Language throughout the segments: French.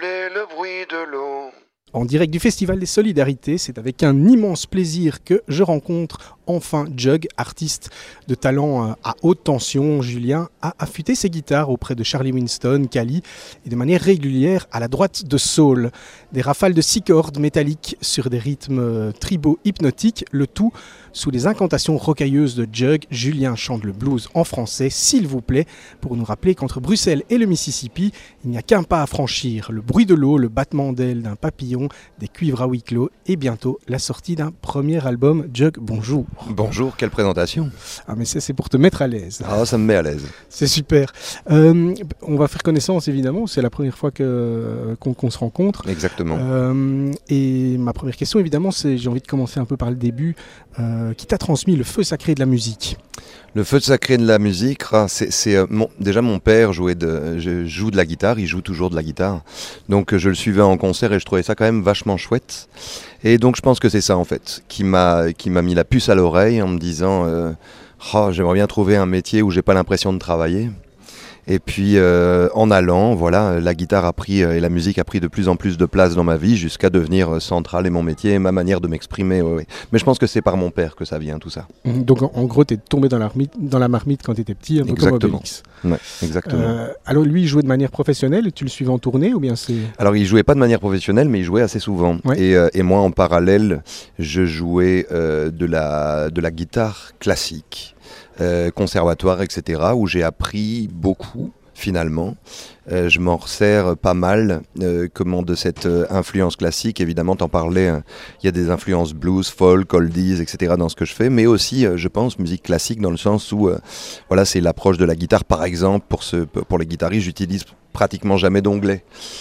couler le bruit de l'eau. En direct du Festival des Solidarités, c'est avec un immense plaisir que je rencontre enfin Jug, artiste de talent à haute tension. Julien a affûté ses guitares auprès de Charlie Winston, Cali et de manière régulière à la droite de Soul. Des rafales de 6 cordes métalliques sur des rythmes tribaux hypnotiques, le tout sous les incantations rocailleuses de Jug. Julien chante le blues en français, s'il vous plaît, pour nous rappeler qu'entre Bruxelles et le Mississippi, il n'y a qu'un pas à franchir. Le bruit de l'eau, le battement d'ailes d'un papillon, des cuivres à huis clos et bientôt la sortie d'un premier album. Jug, bonjour. Bonjour, quelle présentation. Ah mais ça c'est pour te mettre à l'aise. Ah, ça me met à l'aise. C'est super. On va faire connaissance évidemment, c'est la première fois qu'on se rencontre. Exactement. Et ma première question évidemment, c'est, j'ai envie de commencer un peu par le début, qui t'a transmis le feu sacré de la musique? Le feu sacré de la musique, déjà mon père joue de la guitare, il joue toujours de la guitare. Donc je le suivais en concert et je trouvais ça quand même vachement chouette. Et donc je pense que c'est ça en fait, qui m'a mis la puce à l'oreille en me disant j'aimerais bien trouver un métier où j'ai pas l'impression de travailler. Et puis en allant, voilà, la guitare et la musique a pris de plus en plus de place dans ma vie jusqu'à devenir centrale et mon métier et ma manière de m'exprimer. Ouais. Mais je pense que c'est par mon père que ça vient tout ça. Donc en gros, t'es tombé dans la marmite quand t'étais petit, un peu comme Obélix. Ouais, exactement. Alors lui, il jouait de manière professionnelle, tu le suivais en tournée ou bien c'est... Alors il jouait pas de manière professionnelle, mais il jouait assez souvent. Ouais. Et moi en parallèle, je jouais de la guitare classique. Conservatoire, etc., où j'ai appris beaucoup, finalement. Je m'en resserre pas mal de cette influence classique. Évidemment, t'en parlais, il y a des influences blues, folk, oldies, etc. dans ce que je fais, mais aussi, je pense, musique classique dans le sens où, c'est l'approche de la guitare. Par exemple, pour les guitaristes, j'utilise pratiquement jamais d'onglet.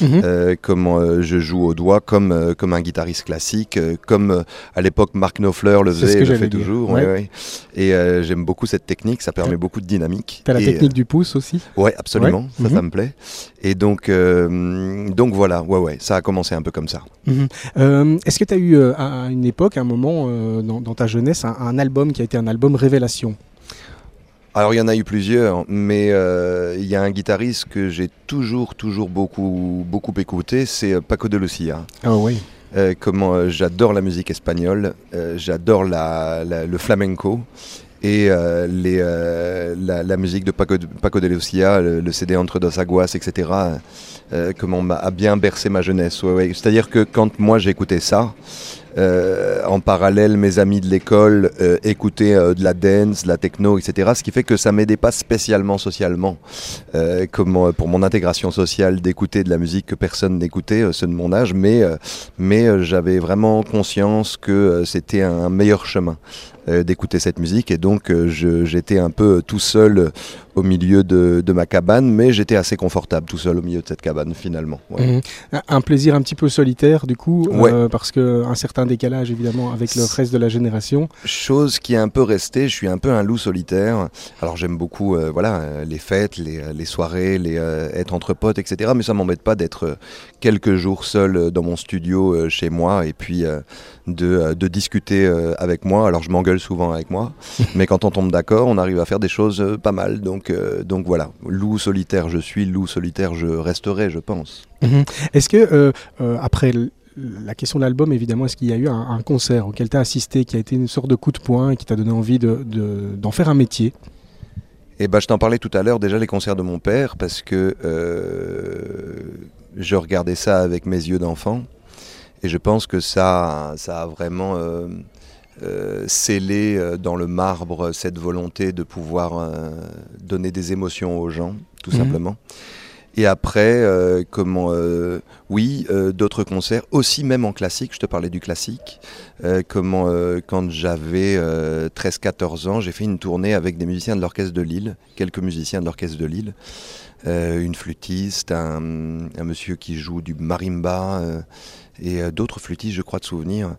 Je joue au doigt comme un guitariste classique, comme à l'époque Mark Knopfler le faisait et le fait toujours. Ouais. Et j'aime beaucoup cette technique, ça permet beaucoup de dynamique. T'as la technique du pouce aussi? Ouais, absolument, ça me plaît. Et donc voilà, ça a commencé un peu comme ça. Est-ce que tu as eu à une époque, à un moment dans ta jeunesse, un album qui a été un album révélation? Alors il y en a eu plusieurs, mais il y a un guitariste que j'ai toujours beaucoup écouté, c'est Paco de Lucia. Ah oui. J'adore la musique espagnole, j'adore le flamenco. Et la musique de Paco de Lucia, le CD Entre Dos Aguas, etc., a bien bercé ma jeunesse. Ouais. C'est-à-dire que quand moi j'écoutais ça, en parallèle, mes amis de l'école écoutaient de la dance, de la techno, etc. Ce qui fait que ça m'aidait pas spécialement socialement, pour mon intégration sociale d'écouter de la musique que personne n'écoutait, ceux de mon âge, mais j'avais vraiment conscience que c'était un meilleur chemin d'écouter cette musique, et donc j'étais un peu tout seul au milieu de ma cabane, mais j'étais assez confortable tout seul au milieu de cette cabane finalement. Ouais. Un plaisir un petit peu solitaire du coup, parce qu'un certain décalage évidemment avec le reste de la génération. Chose qui est un peu restée, je suis un peu un loup solitaire. Alors j'aime beaucoup les fêtes, les soirées, être entre potes, etc. Mais ça m'embête pas d'être quelques jours seul dans mon studio chez moi et puis de discuter avec moi. Alors je m'engueule souvent avec moi, mais quand on tombe d'accord, on arrive à faire des choses pas mal. Donc voilà, loup solitaire je suis, loup solitaire je resterai, je pense. Est-ce que après la question de l'album, évidemment, est-ce qu'il y a eu un concert auquel tu as assisté qui a été une sorte de coup de poing et qui t'a donné envie d'en faire un métier? Et je t'en parlais tout à l'heure, déjà les concerts de mon père, parce que je regardais ça avec mes yeux d'enfant, et je pense que ça a vraiment scellé dans le marbre cette volonté de pouvoir donner des émotions aux gens, tout simplement. Et après, d'autres concerts, aussi même en classique, je te parlais du classique, quand j'avais 13-14 ans, j'ai fait une tournée avec des musiciens de l'Orchestre de Lille, quelques musiciens de l'Orchestre de Lille, une flûtiste, un monsieur qui joue du marimba, et d'autres flûtistes, je crois, de souvenir.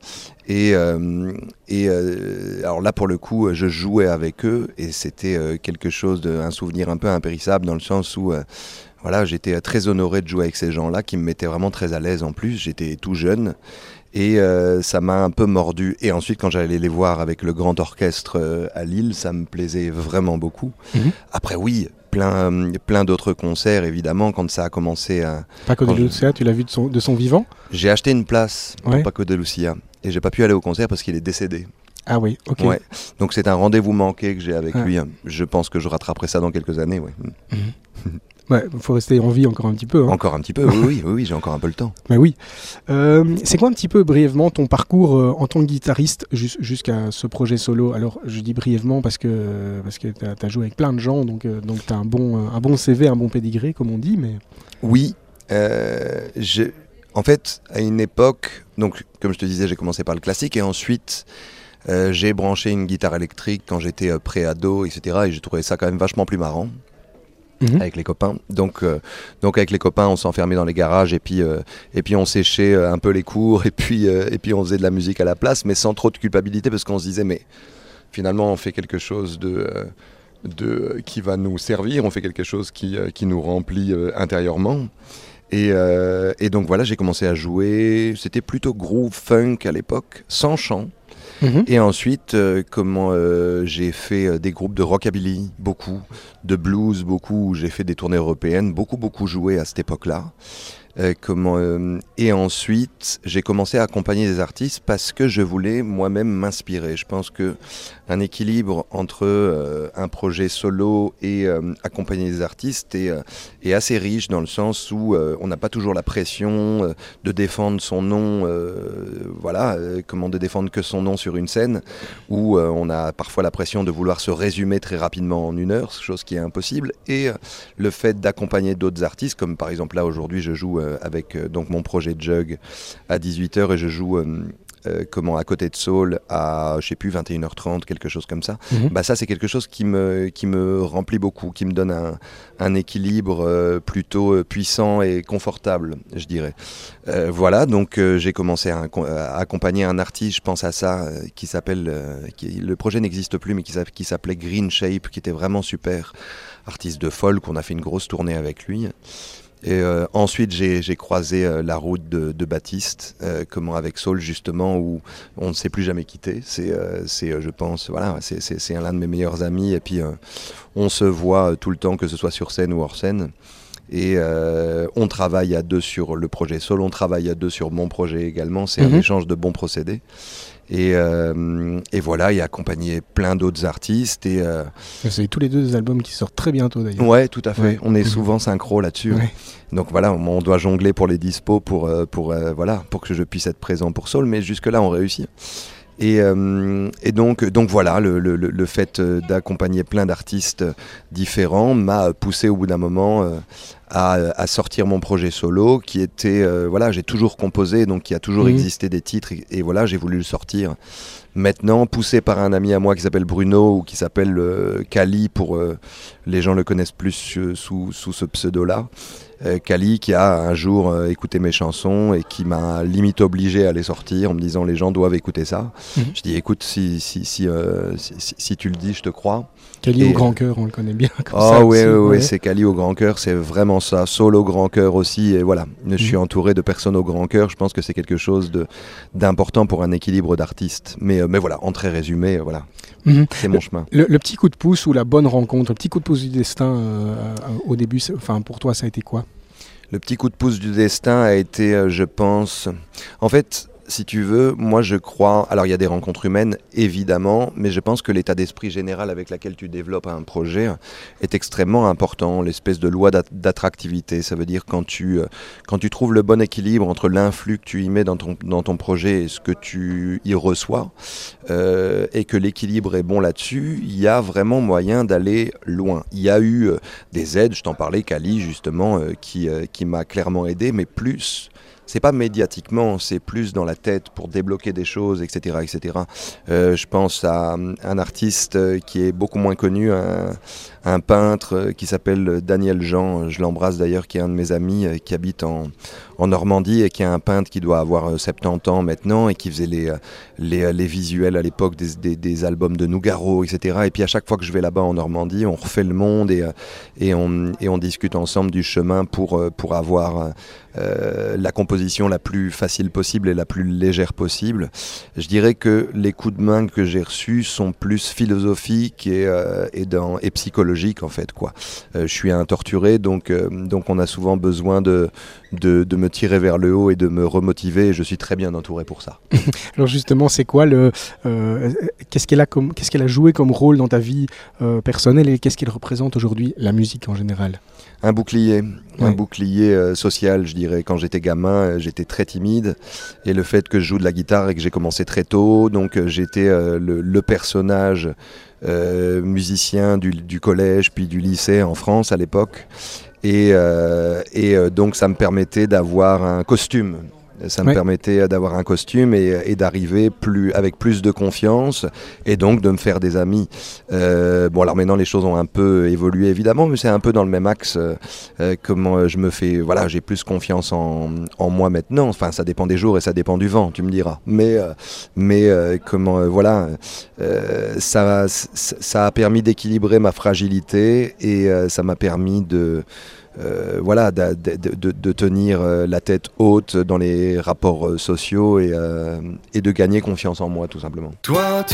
Alors là, pour le coup, je jouais avec eux, et c'était un souvenir un peu impérissable, dans le sens où j'étais très honoré de jouer avec ces gens-là, qui me mettaient vraiment très à l'aise en plus. J'étais tout jeune, et ça m'a un peu mordu. Et ensuite, quand j'allais les voir avec le grand orchestre à Lille, ça me plaisait vraiment beaucoup. Après, oui, plein d'autres concerts, évidemment, quand ça a commencé à... Paco de Lucia, tu l'as vu de son vivant? J'ai acheté une place pour Paco de Lucia et j'ai pas pu aller au concert parce qu'il est décédé. Ah oui, ok. Ouais. Donc c'est un rendez-vous manqué que j'ai avec lui. Je pense que je rattraperai ça dans quelques années. Ouais. Ouais, faut rester en vie encore un petit peu. Hein. Encore un petit peu, oui, j'ai encore un peu le temps. Mais oui. C'est quoi un petit peu brièvement ton parcours en tant que guitariste jusqu'à ce projet solo? Alors je dis brièvement parce que tu as joué avec plein de gens, donc tu as un bon CV, un bon pédigré comme on dit. Mais... Oui, en fait à une époque, donc comme je te disais, j'ai commencé par le classique et ensuite j'ai branché une guitare électrique quand j'étais pré-ado, etc. Et j'ai trouvé ça quand même vachement plus marrant. Avec les copains. Donc avec les copains, on s'enfermait dans les garages et puis on séchait un peu les cours et puis on faisait de la musique à la place, mais sans trop de culpabilité parce qu'on se disait mais finalement on fait quelque chose qui va nous servir, on fait quelque chose qui nous remplit intérieurement. Et donc voilà, j'ai commencé à jouer, c'était plutôt groove funk à l'époque, sans chant. Et ensuite, j'ai fait des groupes de rockabilly, beaucoup, de blues, beaucoup, j'ai fait des tournées européennes, beaucoup joué à cette époque-là. Et ensuite, j'ai commencé à accompagner des artistes parce que je voulais moi-même m'inspirer. Je pense qu'un équilibre entre un projet solo et accompagner des artistes est assez riche dans le sens où on n'a pas toujours la pression de défendre son nom, de défendre que son nom sur une scène, où on a parfois la pression de vouloir se résumer très rapidement en 1 heure, chose qui est impossible. Et le fait d'accompagner d'autres artistes, comme par exemple là aujourd'hui je joue avec donc mon projet Jug à 18h et je joue à côté de Soul à je sais plus 21h30, quelque chose comme ça. Ça c'est quelque chose qui me remplit beaucoup, qui me donne un équilibre plutôt puissant et confortable, je dirais. Donc j'ai commencé à accompagner un artiste, je pense à ça, qui s'appelle le projet n'existe plus mais qui s'appelait Green Shape, qui était vraiment super, artiste de folk, on a fait une grosse tournée avec lui. Et ensuite j'ai croisé la route de Baptiste, avec Soul justement, où on ne s'est plus jamais quitté. Je pense, c'est l'un de mes meilleurs amis et puis on se voit tout le temps, que ce soit sur scène ou hors scène. Et on travaille à 2 sur le projet Soul, on travaille à 2 sur mon projet également, c'est un échange de bons procédés. Et voilà, il a accompagné plein d'autres artistes. C'est tous les 2 des albums qui sortent très bientôt d'ailleurs. Ouais, tout à fait. Ouais. On est souvent synchro là-dessus. Ouais. Donc voilà, on doit jongler pour les dispos pour que je puisse être présent pour Soul, mais jusque-là on réussit. Et donc voilà, le fait d'accompagner plein d'artistes différents m'a poussé au bout d'un moment à sortir mon projet solo qui était, j'ai toujours composé, donc il a toujours existé des titres et voilà, j'ai voulu le sortir. Maintenant, poussé par un ami à moi qui s'appelle Bruno ou qui s'appelle Kali, pour les gens le connaissent plus sous ce pseudo-là. Kali qui a un jour écouté mes chansons et qui m'a limite obligé à les sortir en me disant les gens doivent écouter ça. Je dis écoute, si tu le dis, je te crois. Kali au grand cœur, on le connaît bien. Oui, c'est Kali au grand cœur, c'est vraiment ça. Soul au grand cœur aussi, et voilà. Je suis entouré de personnes au grand cœur. Je pense que c'est quelque chose d'important pour un équilibre d'artistes. Mais voilà, en très résumé, voilà. C'est mon chemin. Le petit coup de pouce ou la bonne rencontre, le petit coup de pouce du destin au début, pour toi, ça a été quoi? Le petit coup de pouce du destin a été, je pense... En fait, si tu veux, moi je crois... Alors il y a des rencontres humaines, évidemment, mais je pense que l'état d'esprit général avec lequel tu développes un projet est extrêmement important. L'espèce de loi d'attractivité, ça veut dire quand tu trouves le bon équilibre entre l'influx que tu y mets dans ton projet et ce que tu y reçois, et que l'équilibre est bon là-dessus, il y a vraiment moyen d'aller loin. Il y a eu des aides, je t'en parlais, Kali justement, qui m'a clairement aidé, mais plus... C'est pas médiatiquement, c'est plus dans la tête pour débloquer des choses, etc. etc. Je pense à un artiste qui est beaucoup moins connu, un peintre qui s'appelle Daniel Jean, je l'embrasse d'ailleurs, qui est un de mes amis, qui habite en Normandie et qui est un peintre qui doit avoir 70 ans maintenant et qui faisait les visuels à l'époque des albums de Nougaro, etc. Et puis à chaque fois que je vais là-bas en Normandie, on refait le monde et on discute ensemble du chemin pour avoir la composition position la plus facile possible et la plus légère possible. Je dirais que les coups de main que j'ai reçus sont plus philosophiques et psychologiques en fait, quoi. Je suis un torturé, donc on a souvent besoin de me tirer vers le haut et de me remotiver, et je suis très bien entouré pour ça. Alors justement, c'est quoi qu'est-ce qu'elle a joué comme rôle dans ta vie personnelle, et qu'est-ce qu'elle représente aujourd'hui, la musique en général? Un bouclier social, je dirais. Quand j'étais gamin, j'étais très timide, et le fait que je joue de la guitare et que j'ai commencé très tôt, donc j'étais le personnage musicien du collège puis du lycée en France à l'époque, et donc ça me permettait d'avoir un costume. Ça me permettait d'avoir un costume et d'arriver avec plus de confiance, et donc de me faire des amis. Bon, alors maintenant les choses ont un peu évolué évidemment, mais c'est un peu dans le même axe. Comment je me fais, voilà, j'ai plus confiance en moi maintenant. Enfin, ça dépend des jours et ça dépend du vent, tu me diras. Mais voilà, ça a permis d'équilibrer ma fragilité, et ça m'a permis de tenir la tête haute dans les rapports sociaux, et de gagner confiance en moi, tout simplement. Toi,